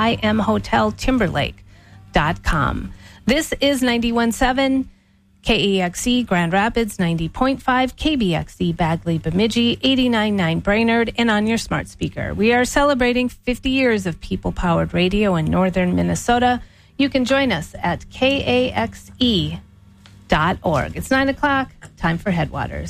imhoteltimberlake.com. This is 91.7 KEXE Grand Rapids, 90.5 KBXE Bagley Bemidji, 89.9 Brainerd, and on your smart speaker. We are celebrating 50 years of people-powered radio in northern Minnesota. You can join us at KAXE.org. It's 9 o'clock, time for Headwaters.